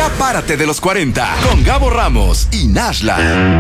Ya párate de los 40 con Gabo Ramos y Nashla.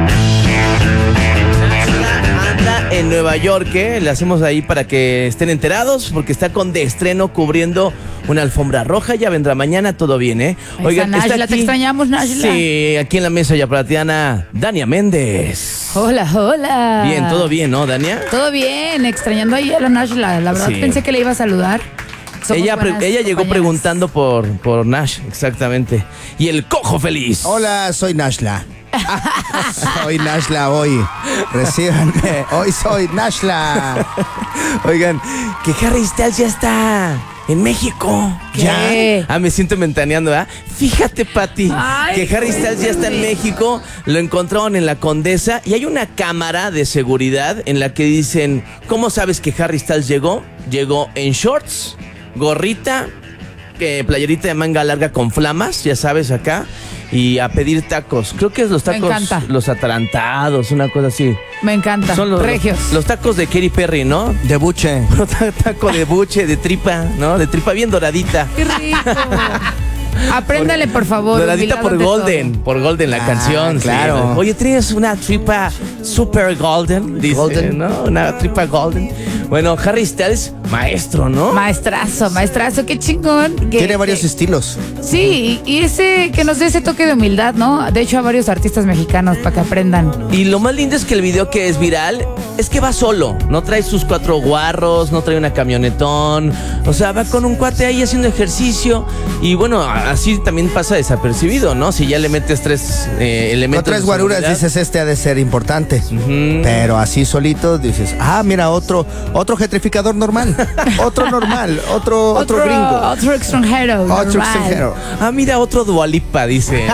Anda en Nueva York, ¿eh? Le hacemos ahí para que estén enterados, porque está con de estreno cubriendo una alfombra roja. Ya vendrá mañana, todo bien, ¿eh? Oigan, Nashla, te extrañamos, Nashla. Sí, aquí en la mesa ya platiana, Dania Méndez. Hola, hola. Bien, todo bien, ¿no, Dania? Todo bien, extrañando ahí a la Nashla. La verdad Sí. Pensé que le iba a saludar. Ella llegó preguntando por Nash, exactamente. Y el cojo feliz. Hola, soy Nashla. Soy Nashla hoy. Recíbanme. Hoy soy Nashla. Oigan, que Harry Styles ya está en México. ¿Qué? ¿Ya? Me siento mentaneando, ¿verdad? Fíjate, Pati, Ay, que Harry Styles ya está en México. Lo encontraron en la Condesa y hay una cámara de seguridad en la que dicen, ¿cómo sabes que Harry Styles llegó? Llegó en shorts, gorrita, playerita de manga larga con flamas, ya sabes, acá. Y a pedir tacos. Creo que es los tacos, los atarantados, una cosa así. Me encanta. Son los regios. Los tacos de Katy Perry, ¿no? De buche. Taco de buche, de tripa, ¿no? De tripa bien doradita. ¡Qué rico! Apréndale, por favor. Doradita por Golden, la canción. Claro. Sí. Oye, ¿tienes una tripa super golden? Dice, Golden. ¿no? Una tripa golden. Bueno, Harry Styles, maestro, ¿no? Maestrazo, qué chingón. Tiene varios estilos. Sí, y ese que nos dé ese toque de humildad, ¿no? De hecho, a varios artistas mexicanos para que aprendan. Y lo más lindo es que el video que es viral es que va solo. No trae sus 4 guarros, no trae una camionetón. O sea, va con un cuate ahí haciendo ejercicio. Y bueno, así también pasa desapercibido, ¿no? Si ya le metes 3 elementos. Con 3 guaruras dices, este ha de ser importante. Uh-huh. Pero así solito dices, mira, otro gentrificador normal. Otro normal. Otro gringo. Otro extranjero. Otro normal. extranjero. Mira, otro Dua Lipa, dice.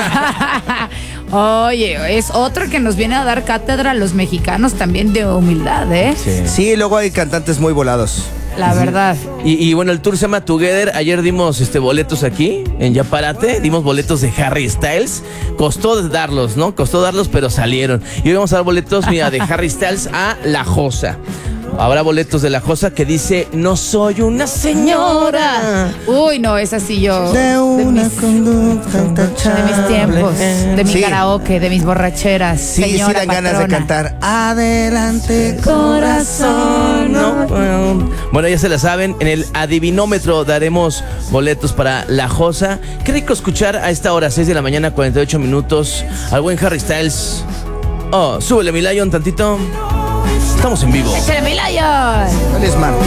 Oye, es otro que nos viene a dar cátedra a los mexicanos también de humildad, ¿eh? Sí, luego hay cantantes muy volados. La verdad. Y bueno, el tour se llama Together. Ayer dimos boletos aquí en Ya Párate. Dimos boletos de Harry Styles. Costó darlos, ¿no? Costó darlos, pero salieron. Y hoy vamos a dar boletos, mira, de Harry Styles a La Josa. Habrá boletos de La Josa que dice, no soy una señora. Uy, no, es así yo. De una conducta De mis tiempos, de mi karaoke, de mis borracheras. Sí, señora dan ganas de patrona. cantar. Adelante, Corazón. No. Bueno, ya se la saben. En el adivinómetro daremos boletos para La Josa. Qué rico escuchar a esta hora, 6 de la mañana, 48 minutos, al buen Harry Styles. Súbele mi Lion tantito. Estamos en vivo. ¡Échale mi Lion! Feliz martes.